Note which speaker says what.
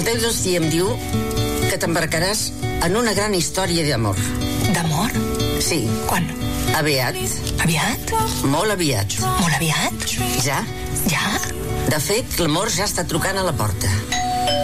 Speaker 1: El teu destí em diu que t'embarcaràs en una gran història d'amor.
Speaker 2: D'amor?
Speaker 1: Sí.
Speaker 2: Quan?
Speaker 1: Aviat.
Speaker 2: Aviat?
Speaker 1: Molt aviat.
Speaker 2: Molt aviat?
Speaker 1: Ja?
Speaker 2: Ja?
Speaker 1: De fet, l'amor ja està trucant a la porta.